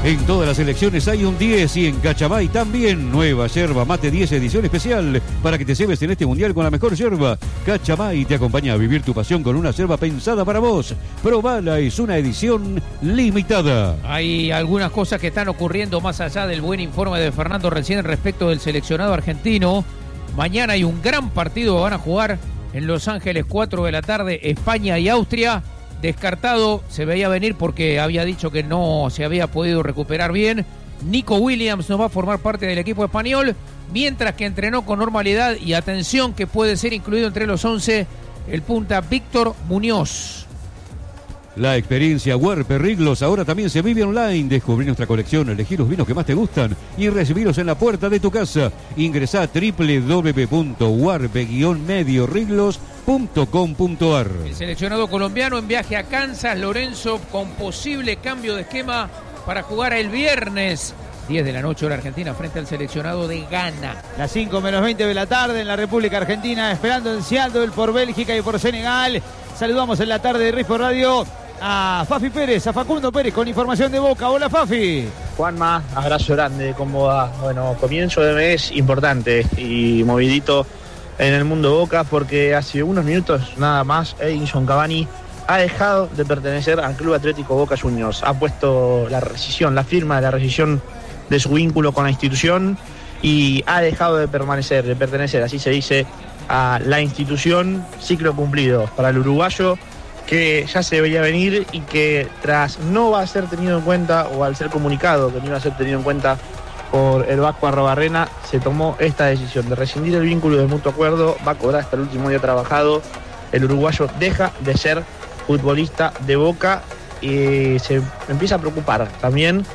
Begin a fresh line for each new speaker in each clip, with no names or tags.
En todas las elecciones hay un 10 y en Cachamay también. Nueva yerba mate 10 edición especial para que te cebes en este mundial con la mejor yerba. Cachamay te acompaña a vivir tu pasión con una yerba pensada para vos. Probala, es una edición limitada.
Hay algunas cosas que están ocurriendo más allá del buen informe de Fernando recién respecto del seleccionado argentino. Mañana hay un gran partido, van a jugar en Los Ángeles 4 de la tarde, España y Austria. Descartado, se veía venir porque había dicho que no se había podido recuperar bien. Nico Williams no va a formar parte del equipo español, mientras que entrenó con normalidad y atención que puede ser incluido entre los 11 el punta Víctor Muñoz.
La experiencia Huarpe Riglos ahora también se vive online. Descubrí nuestra colección, elegí los vinos que más te gustan y recibirlos en la puerta de tu casa. Ingresá a www.huarpe-riglos.com.ar.
El seleccionado colombiano en viaje a Kansas, Lorenzo, con posible cambio de esquema para jugar el viernes 10 de la noche hora argentina frente al seleccionado de Ghana.
Las 5 menos 20 de la tarde en la República Argentina, esperando en Seattle por Bélgica y por Senegal. Saludamos en la tarde de Rizpo Radio a Fafi Pérez, a Facundo Pérez con información de Boca. Hola, Fafi.
Juanma, abrazo grande, ¿cómo va? Bueno, comienzo de mes importante y movidito en el mundo Boca porque hace unos minutos nada más Edinson Cavani ha dejado de pertenecer al Club Atlético Boca Juniors. Ha puesto la firma de la rescisión de su vínculo con la institución y ha dejado de pertenecer, así se dice, a la institución. Ciclo cumplido para el uruguayo, que ya se veía venir y que tras no va a ser tenido en cuenta, o al ser comunicado que no iba a ser tenido en cuenta por el Vasco Arrobarrena, se tomó esta decisión de rescindir el vínculo de mutuo acuerdo. Va a cobrar hasta el último día trabajado. El uruguayo deja de ser futbolista de Boca y se empieza a preocupar también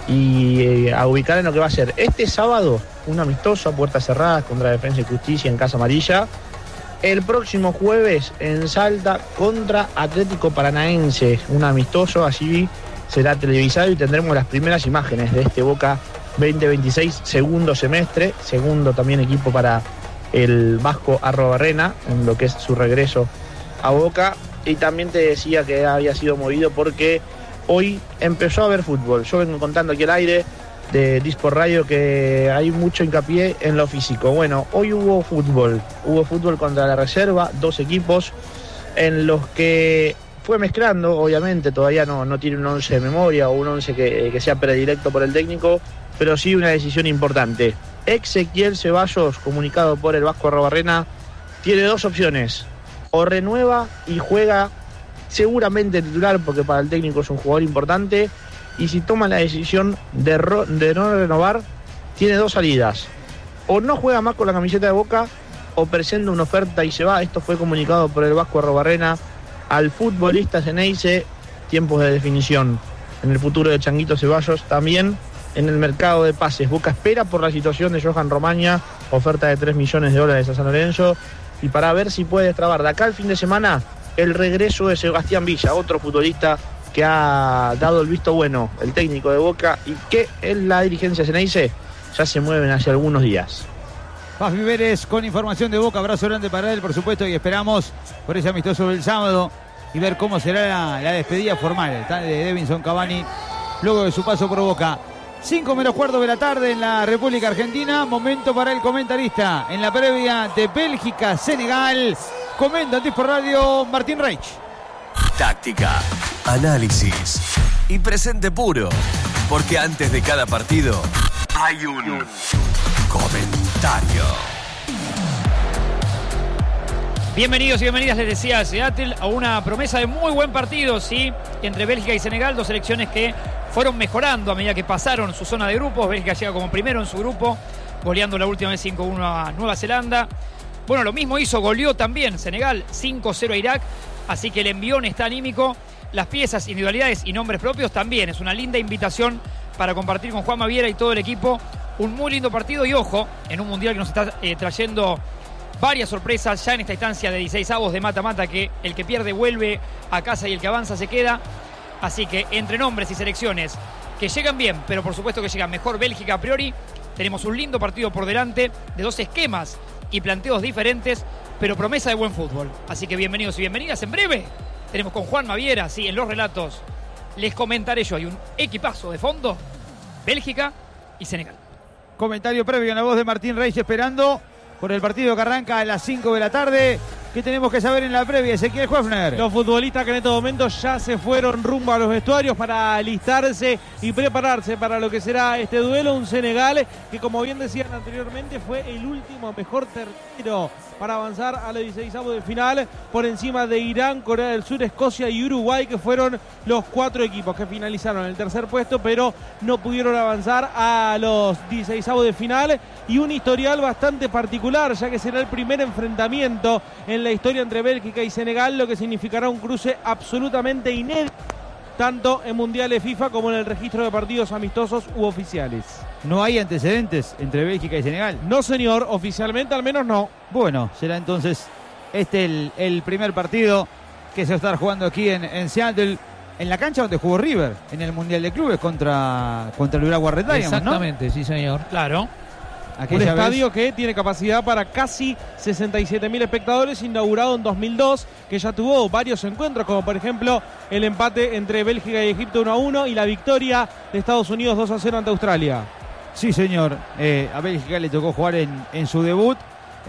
y a ubicar en lo que va a ser este sábado un amistoso a puertas cerradas contra Defensa y Justicia en Casa Amarilla. El próximo jueves en Salta contra Atlético Paranaense, un amistoso, así será televisado y tendremos las primeras imágenes de este Boca 2026, segundo semestre, segundo también equipo para el Vasco Arrobarrena en lo que es su regreso a Boca. Y también te decía que había sido movido porque hoy empezó a haber fútbol. Yo vengo contando aquí al aire de Dispor Radio que hay mucho hincapié en lo físico. Bueno, hoy hubo fútbol contra la reserva, 2 equipos en los que fue mezclando, obviamente todavía no tiene un 11 de memoria o un 11 que sea predilecto por el técnico, pero sí una decisión importante. Ezequiel Ceballos, comunicado por el Vasco Arrobarrena, tiene 2 opciones: o renueva y juega seguramente titular porque para el técnico es un jugador importante, y si toma la decisión de no renovar, tiene 2 salidas: o no juega más con la camiseta de Boca o presenta una oferta y se va. Esto fue comunicado por el Vasco Arrobarrena al futbolista Ceneice. Tiempos de definición en el futuro de Changuito Ceballos. También en el mercado de pases, Boca espera por la situación de Johan Romaña, oferta de $3 millones a San Lorenzo, y para ver si puede destrabar de acá al fin de semana el regreso de Sebastián Villa, otro futbolista que ha dado el visto bueno, el técnico de Boca, y que en la dirigencia Ceneice ya se mueven hace algunos días.
Fafi Pérez con información de Boca, abrazo grande para él, por supuesto, y esperamos por ese amistoso del sábado y ver cómo será la despedida formal de Edinson Cavani luego de su paso por Boca. 5 menos cuarto de la tarde en la República Argentina, momento para el comentarista en la previa de Bélgica-Senegal. Comenta por radio Martín Reich.
Táctica, análisis y presente puro, porque antes de cada partido hay un comentario.
Bienvenidos y bienvenidas, les decía Seattle, a una promesa de muy buen partido, sí, entre Bélgica y Senegal, 2 selecciones que fueron mejorando a medida que pasaron su zona de grupos. Bélgica llega como primero en su grupo, goleando la última vez 5-1 a Nueva Zelanda. Bueno, lo mismo goleó también Senegal, 5-0 a Irak, así que el envión está anímico. Las piezas, individualidades y nombres propios también. Es una linda invitación para compartir con Juan Maviera y todo el equipo un muy lindo partido. Y ojo, en un mundial que nos está trayendo varias sorpresas ya en esta instancia de 16avos de mata-mata, que el que pierde vuelve a casa y el que avanza se queda. Así que entre nombres y selecciones que llegan bien, pero por supuesto que llega mejor Bélgica a priori, tenemos un lindo partido por delante de 2 esquemas y planteos diferentes, pero promesa de buen fútbol. Así que bienvenidos y bienvenidas. En breve tenemos con Juan Maviera, sí, en los relatos les comentaré yo. Hay un equipazo de fondo Bélgica y Senegal.
Comentario previo en la voz de Martín Reis, esperando por el partido que arranca a las 5 de la tarde. ¿Qué tenemos que saber en la previa, Ezequiel Hoffner?
Los futbolistas que en estos momentos ya se fueron rumbo a los vestuarios para alistarse y prepararse para lo que será este duelo. Un Senegal que, como bien decían anteriormente, fue el último mejor tercero para avanzar a los 16avos de final, por encima de Irán, Corea del Sur, Escocia y Uruguay, que fueron los 4 equipos que finalizaron en el tercer puesto, pero no pudieron avanzar a los 16avos de final. Y un historial bastante particular, ya que será el primer enfrentamiento en la historia entre Bélgica y Senegal, lo que significará un cruce absolutamente inédito, tanto en mundiales FIFA como en el registro de partidos amistosos u oficiales.
¿No hay antecedentes entre Bélgica y Senegal?
No, señor, oficialmente al menos no.
Bueno, será entonces el primer partido que se va a estar jugando aquí en Seattle, en la cancha donde jugó River en el Mundial de Clubes contra el Uruguay Red Diamonds, ¿no?
Exactamente, sí, señor.
Claro.
Un estadio que tiene capacidad para casi 67.000 espectadores, inaugurado en 2002, que ya tuvo varios encuentros, como por ejemplo el empate entre Bélgica y Egipto 1-1 y la victoria de Estados Unidos 2-0 ante Australia.
Sí, señor. A Bélgica le tocó jugar en su debut.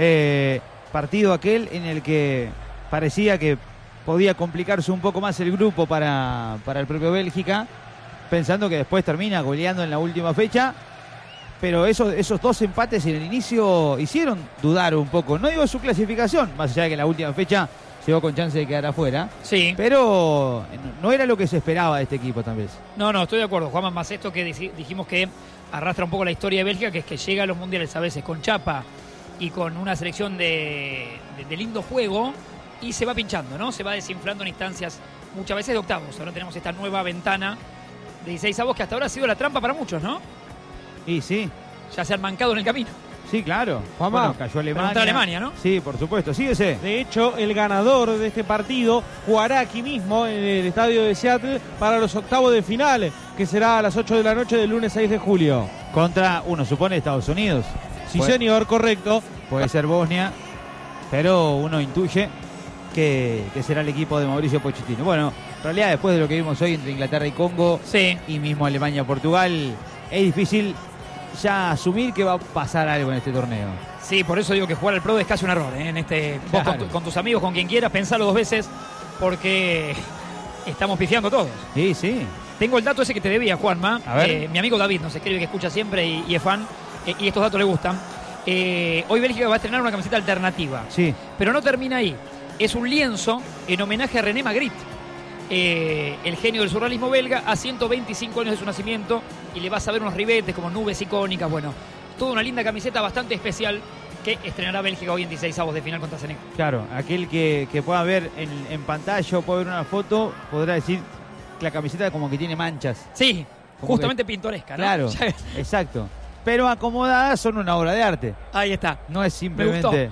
Partido aquel en el que parecía que podía complicarse un poco más el grupo para el propio Bélgica, pensando que después termina goleando en la última fecha. Pero esos 2 empates en el inicio hicieron dudar un poco. No digo su clasificación, más allá de que en la última fecha llegó con chance de quedar afuera.
Sí.
Pero no era lo que se esperaba de este equipo, tal vez.
No, estoy de acuerdo, Juanma, más esto que dijimos que arrastra un poco la historia de Bélgica, que es que llega a los mundiales a veces con chapa y con una selección de lindo juego y se va pinchando, ¿no? Se va desinflando en instancias muchas veces de octavos. Ahora tenemos esta nueva ventana de 16avos que hasta ahora ha sido la trampa para muchos, ¿no?
Y sí.
Ya se han mancado en el camino.
Sí, claro.
Juanma,
bueno, cayó Alemania.
Pregunta a Alemania, ¿no?
Sí, por supuesto. Síguese.
De hecho, el ganador de este partido jugará aquí mismo en el estadio de Seattle para los octavos de final, que será a las 8 de la noche del lunes 6 de julio.
Contra, uno supone, Estados Unidos.
Sí, señor, correcto.
Puede ser Bosnia, pero uno intuye que será el equipo de Mauricio Pochettino. Bueno, en realidad, después de lo que vimos hoy entre Inglaterra y Congo,
sí,
y mismo Alemania-Portugal, es difícil ya asumir que va a pasar algo en este torneo.
Sí, por eso digo que jugar al Pro es casi un error, ¿eh? Vos con tus amigos, con quien quieras, pensalo 2 veces, porque estamos pifiando todos.
Sí, sí.
Tengo el dato ese que te debía, Juanma.
A ver.
Mi amigo David nos escribe, que escucha siempre y es fan, y estos datos le gustan. Hoy Bélgica va a estrenar una camiseta alternativa.
Sí.
Pero no termina ahí. Es un lienzo en homenaje a René Magritte, el genio del surrealismo belga, a 125 años de su nacimiento, y le vas a ver unos ribetes como nubes icónicas. Bueno, toda una linda camiseta bastante especial que estrenará Bélgica hoy en 16avos de final contra Senegal.
Claro, aquel que pueda ver en pantalla o pueda ver una foto podrá decir que la camiseta como que tiene manchas.
Sí,
como
justamente pintoresca, ¿no?
Claro, exacto. Pero acomodadas son una obra de arte.
Ahí está.
No es simplemente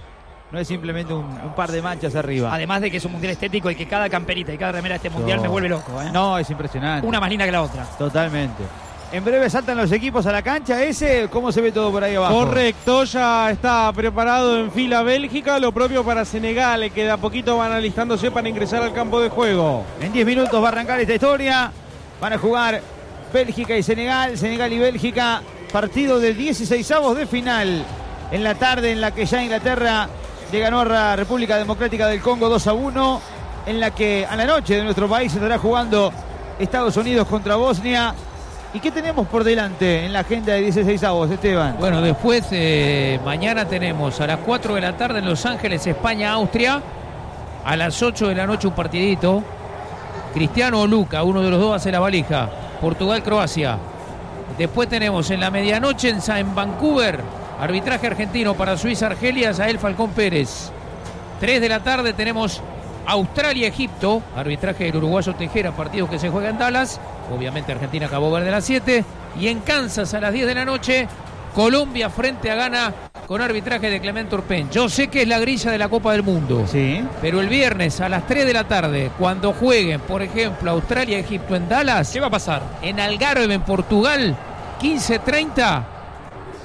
un par de manchas arriba.
Además de que es un mundial estético y que cada camperita y cada remera de este mundial me vuelve loco, ¿eh?
No, es impresionante.
Una más linda que la otra.
Totalmente. En breve saltan los equipos a la cancha. ¿Cómo se ve todo por ahí abajo?
Correcto, ya está preparado en fila Bélgica, lo propio para Senegal, que de a poquito van alistándose para ingresar al campo de juego.
En 10 minutos va a arrancar esta historia. Van a jugar Bélgica y Senegal, Senegal y Bélgica. Partido de 16avos de final. En la tarde en la que ya Inglaterra le ganó a la República Democrática del Congo 2-1. En la que a la noche de nuestro país se estará jugando Estados Unidos contra Bosnia. ¿Y qué tenemos por delante en la agenda de 16avos, Esteban?
Bueno, después mañana tenemos a las 4 de la tarde en Los Ángeles, España-Austria. A las 8 de la noche un partidito. Cristiano o Luca, uno de los dos hace la valija. Portugal-Croacia. Después tenemos en la medianoche en Vancouver, arbitraje argentino para Suiza-Argelia, Yael Falcón Pérez. 3 de la tarde tenemos Australia-Egipto, arbitraje del uruguayo Tejera, partido que se juega en Dallas. Obviamente Argentina-Cabo Verde a las 7. Y en Kansas a las 10 de la noche, Colombia frente a Ghana con arbitraje de Clemente Urpen. Yo sé que es la grilla de la Copa del Mundo.
Sí.
Pero el viernes a las 3 de la tarde, cuando jueguen, por ejemplo, Australia-Egipto en Dallas.
¿Qué va a pasar?
En Algarve, en Portugal, 15:30.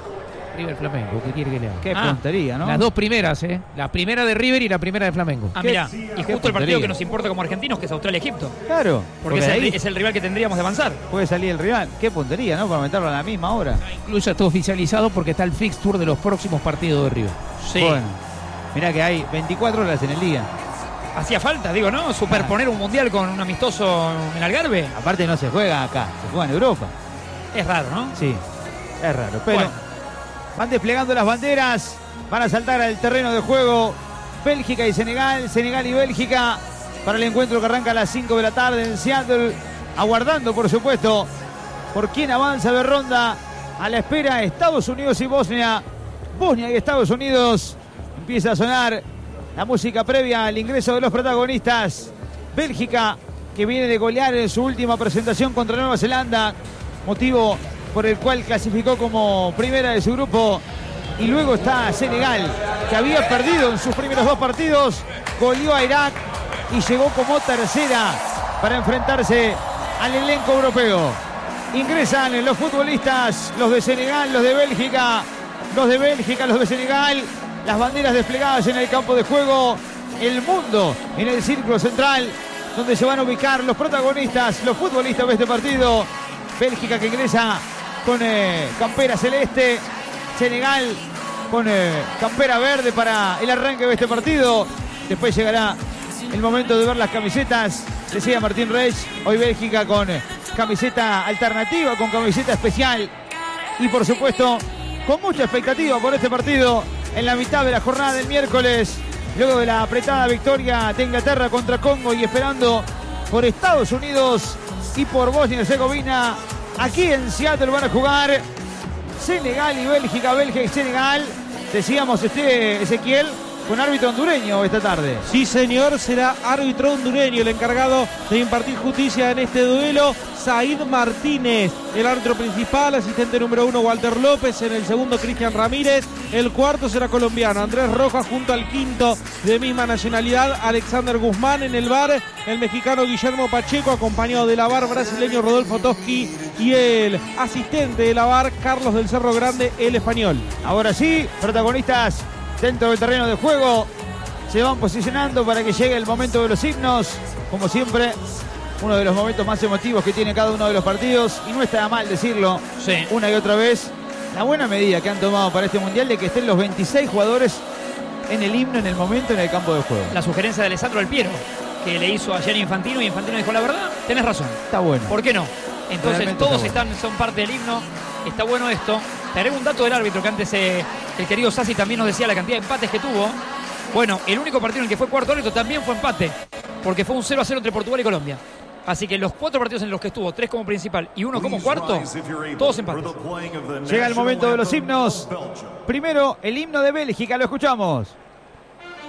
River Flamengo, ¿qué quiere que le haga?
Qué puntería, ¿no?
Las dos primeras, La primera de River y la primera de Flamengo.
Ah, mira, y justo el partido
puntería.
que nos importa como argentinos, que es Australia-Egipto.
Claro.
Porque
ahí
es el rival que tendríamos de avanzar.
puede salir el rival. Qué puntería, ¿no? Para meterlo a la misma hora.
Incluso está oficializado porque está el fixture de los próximos partidos de River.
Sí.
Bueno, mirá que hay 24 horas en el día.
Hacía falta, digo, ¿no? Superponer un mundial con un amistoso en Algarve.
Aparte no se juega acá, se juega en Europa.
Es raro, ¿no?
Sí, es raro. Pero
Bueno.
van desplegando las banderas, van a saltar al terreno de juego Bélgica y Senegal, Senegal y Bélgica, para el encuentro que arranca a las 5 de la tarde en Seattle, aguardando, por supuesto, por quién avanza de ronda. A la espera Estados Unidos y Bosnia. Bosnia y Estados Unidos. Empieza a sonar la música previa al ingreso de los protagonistas. Bélgica, que viene de golear en su última presentación contra Nueva Zelanda, motivo por el cual clasificó como primera de su grupo. Y luego está Senegal, que había perdido en sus primeros dos partidos, goleó a Irak y llegó como tercera para enfrentarse al elenco europeo. Ingresan los futbolistas, los de Senegal, los de Bélgica, los de Bélgica, los de Senegal, las banderas desplegadas en el campo de juego, el mundo en el círculo central, donde se van a ubicar los protagonistas, los futbolistas de este partido. Bélgica, que ingresa con campera celeste, Senegal con campera verde para el arranque de este partido. Después llegará el momento de ver las camisetas. Decía Martín Reich, hoy Bélgica con camiseta alternativa, con camiseta especial y por supuesto con mucha expectativa por este partido en la mitad de la jornada del miércoles, luego de la apretada victoria de Inglaterra contra Congo y esperando por Estados Unidos y por Bosnia y Herzegovina. Aquí en Seattle van a jugar Senegal y Bélgica, Bélgica y Senegal. Decíamos, Ezequiel, con árbitro hondureño esta tarde.
Sí, señor, será árbitro hondureño el encargado de impartir justicia en este duelo, Said Martínez. El árbitro principal, asistente número 1, Walter López. En el segundo, Cristian Ramírez. El cuarto será colombiano, Andrés Rojas, junto al quinto, de misma nacionalidad, Alexander Guzmán. En el VAR, el mexicano Guillermo Pacheco, acompañado de la VAR brasileño Rodolfo Toski y el asistente de la VAR, Carlos del Cerro Grande, el español.
Ahora sí, protagonistas dentro del terreno de juego, se van posicionando para que llegue el momento de los himnos. Como siempre, uno de los momentos más emotivos que tiene cada uno de los partidos, y no está mal decirlo una y otra vez, la buena medida que han tomado para este mundial de que estén los 26 jugadores en el himno, en el momento, en el campo de juego.
La sugerencia de Alessandro Alpiero, que le hizo ayer a Infantino, y Infantino dijo: la verdad, tenés razón.
Está bueno.
¿Por qué no? Entonces
Realmente
todos
está bueno.
son parte del himno. Está bueno esto. Te haré un dato del árbitro que antes el querido Sassi también nos decía la cantidad de empates que tuvo. Bueno, el único partido en el que fue cuarto árbitro también fue empate, porque fue un 0-0 entre Portugal y Colombia. Así que los 4 partidos en los que estuvo, 3 como principal y 1 como cuarto, todos empates.
Llega el momento de los himnos. Primero, el himno de Bélgica, lo escuchamos.